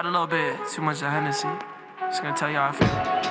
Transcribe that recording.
Had a little bit too much of Hennessy. Just gonna tell you how I feel.